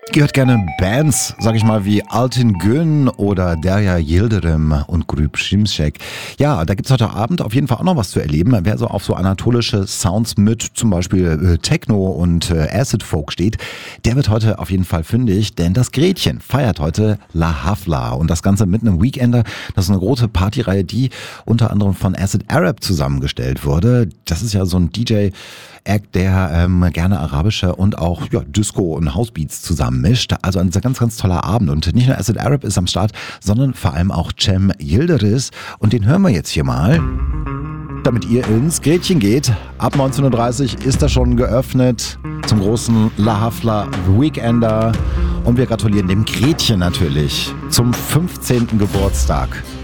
Ihr hört gerne Bands, sag ich mal, wie Altin Gün oder Derya Yildirim und Grüb Şimşek. Ja, da gibt's heute Abend auf jeden Fall auch noch was zu erleben. Wer so auf so anatolische Sounds mit zum Beispiel Techno und Acid Folk steht, der wird heute auf jeden Fall fündig, denn das Gretchen feiert heute La Hafla und das Ganze mit einem Weekender. Das ist eine große Partyreihe, die unter anderem von Acid Arab zusammengestellt wurde. Das ist ja so ein DJ-Act, der gerne arabische und auch Disco- und Housebeats zusammenmischt. Also ein ganz, ganz toller Abend. Und nicht nur Acid Arab ist am Start, sondern vor allem auch Cem Yildiz. Und den hören wir jetzt hier mal, damit ihr ins Gretchen geht. Ab 19.30 Uhr ist er schon geöffnet zum großen La Hafla Weekender. Und wir gratulieren dem Gretchen natürlich zum 15. Geburtstag.